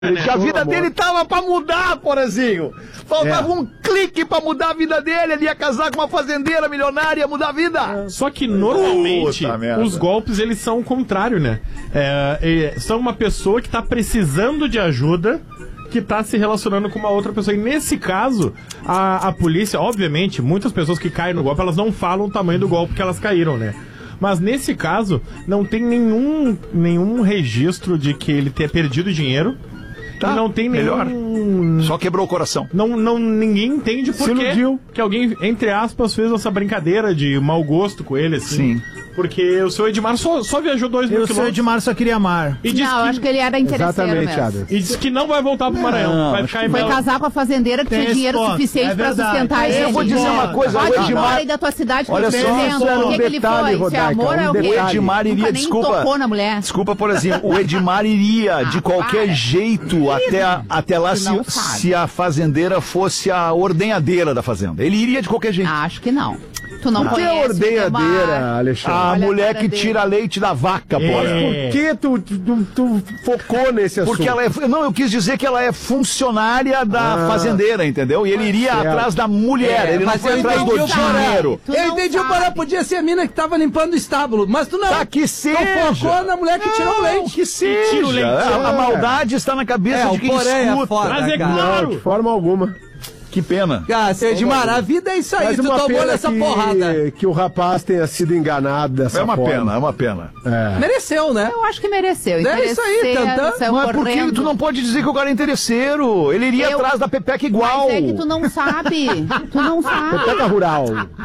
Que a vida dele tava pra mudar, Porazinho. Faltava um clique pra mudar a vida dele. Ele ia casar com uma fazendeira milionária, ia mudar a vida. Só que normalmente os golpes eles são o contrário, né? São uma pessoa que tá precisando de ajuda, que tá se relacionando com uma outra pessoa. E nesse caso, a polícia, obviamente, muitas pessoas que caem no golpe, elas não falam o tamanho do golpe que elas caíram, né? Mas nesse caso, não tem nenhum registro de que ele tenha perdido dinheiro. Tá, não tem melhor. Só quebrou o coração. Ninguém entende por que alguém, entre aspas, fez essa brincadeira de mau gosto com ele, assim. Sim. Porque o seu Edmar só viajou 2 mil quilômetros. O seu Edmar só queria amar. Eu acho que ele era interesseiro mesmo. E disse que não vai voltar pro Maranhão. Vai ficar em Foi casar com a fazendeira que tinha dinheiro suficiente pra sustentar ele. Eu vou dizer uma coisa. Pode ir embora aí da tua cidade que olha eu só, por que ele foi? Isso é amor ou é o quê? O Edmar iria, nem tocou na mulher. Desculpa, por exemplo, o Edmar iria de qualquer jeito até lá se a fazendeira fosse a ordenhadeira da fazenda. Ele iria de qualquer jeito. Acho que não. Tu não conhece. Que ordenhadeira, Alexandre? A mulher que tira leite da vaca, pô. Por que tu focou nesse assunto? Porque ela eu quis dizer que ela é funcionária da fazendeira, entendeu? E ele iria atrás da mulher, ele não foi atrás do dinheiro. Eu entendi o Pará, podia ser a mina que tava limpando o estábulo, mas tu não. Tá, que seja. Tu focou na mulher que tirou o leite. Que seja. A maldade está na cabeça de quem escuta. Mas é claro. Não, de forma alguma. Que pena. Seu Edmar, a vida é isso aí, tu tomou nessa porrada. Que o rapaz tenha sido enganado dessa forma. É uma pena. Mereceu, né? Eu acho que mereceu. É isso aí, Tantã. Não é porque tu não pode dizer que o cara é interesseiro. Ele iria atrás da Pepeca igual. Mas é que tu não sabe. Pepeca Rural.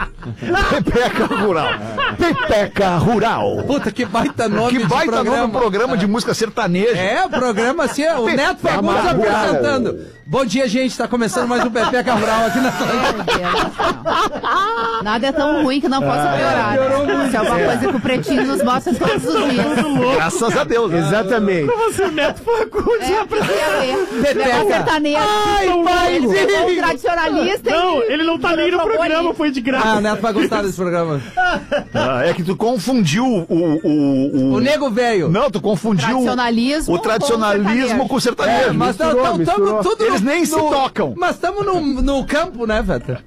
Pepeca Rural. Puta, que baita nome que baita nome do programa de música sertaneja. O programa assim, o Neto Fagundes apresentando. Bom dia, gente. Tá começando mais um Pepeca Rural aqui na Nada é tão ruim que não possa piorar. Se é alguma coisa que o Pretinho nos mostra todos os dias. Graças a Deus. Exatamente. Pra você, o Neto Fagundes Pepeca sertaneja. Ai, paizinho. O tradicionalista. Não, ele não tá nem no programa, foi de graça. O Neto vai gostar desse programa. É que tu confundiu o nego velho. Não, tu confundiu o tradicionalismo com o sertanejo. Mas estamos tudo. Eles nem se tocam. Mas estamos no campo, né, Veta?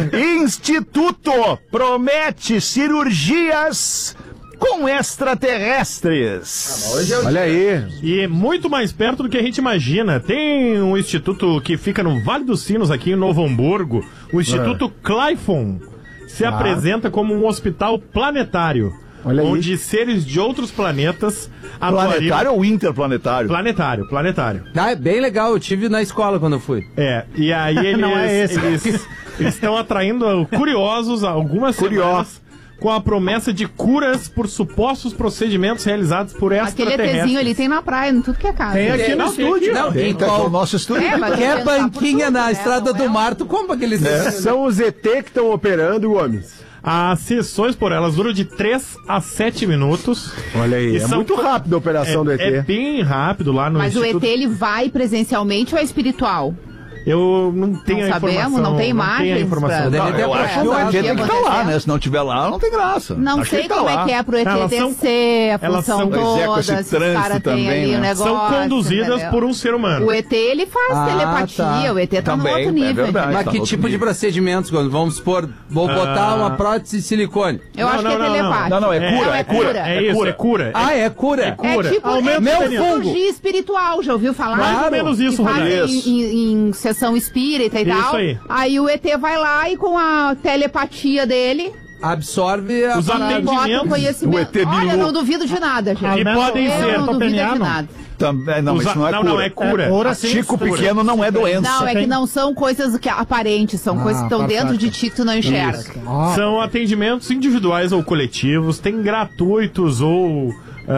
Instituto promete cirurgias com extraterrestres. Olha aí. E é muito mais perto do que a gente imagina. Tem um instituto que fica no Vale dos Sinos, aqui em Novo Hamburgo. O Instituto Clayton se apresenta como um hospital planetário. Onde seres de outros planetas Planetário ou interplanetário? Planetário. É bem legal, eu tive na escola quando eu fui. E aí eles estão atraindo curiosos, algumas semanas, com a promessa de curas por supostos procedimentos realizados por extraterrestres. Aquele ETzinho ali tem na praia, em tudo que é casa. Tem aqui no estúdio. Tem o nosso estúdio. Qualquer banquinha na Estrada do Mar, tu compra aqueles... São os ET que estão operando, Gomes. As sessões por elas duram de 3 a 7 minutos. Olha aí, é muito rápido a operação do ET. É bem rápido lá no Instituto. Mas o ET, ele vai presencialmente ou é espiritual? Eu não tenho a informação. Não tem imagens. Não tenho a informação. Eu acho que o ET tem que estar lá, né? Se não tiver lá, não tem graça. Não sei como é que é pro ET descer, a função toda, se os caras têm ali o negócio. São conduzidas por um ser humano. O ET, ele faz telepatia, o ET tá no outro nível. Mas que tipo de procedimentos, quando vamos supor, vou botar uma prótese de silicone? Eu acho que é telepático. Não, é cura. É isso, é cura. É cura. É tipo cirurgia espiritual, já ouviu falar? Mais ou menos isso, Rodrigo. Em sessão espírita e tal. Aí o ET vai lá e com a telepatia dele absorve os atendimentos. O ET Olha, não duvido de nada, gente. Que podem ser. Não duvido de nada. Não, isso não é cura. Não é cura. Tico pequeno não é doença. Não, é que não são coisas que aparentes, são coisas que estão dentro de ti que tu não enxerga. São atendimentos individuais ou coletivos, tem gratuitos ou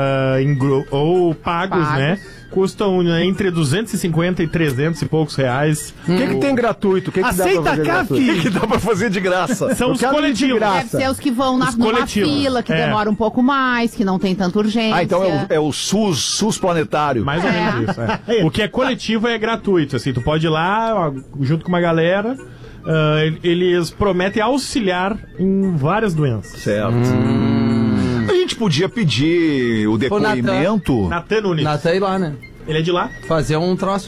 pagos, né? Custam entre 250 e 300 e poucos reais. O que tem gratuito? O que Aceita gratuito? O que dá pra fazer de graça? São os coletivos. Deve ser os que vão numa fila, que demora um pouco mais, que não tem tanta urgência. Então é o SUS planetário. Mais ou menos isso. O que é coletivo é gratuito. Assim, tu pode ir lá, junto com uma galera. Eles prometem auxiliar em várias doenças. Certo. A gente podia pedir o depoimento. Natan Nunes. Natan ir lá, né? Ele é de lá. Fazer um troço.